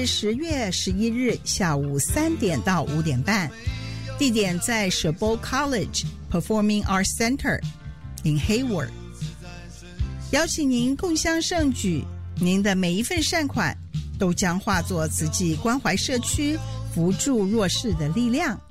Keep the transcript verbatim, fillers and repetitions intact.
十月十一日下午三点到五点半，地点在 Chabot College Performing Arts Center in Hayward。 邀请您共襄盛举，您的每一份善款都将化作慈济关怀社区、扶助弱势的力量。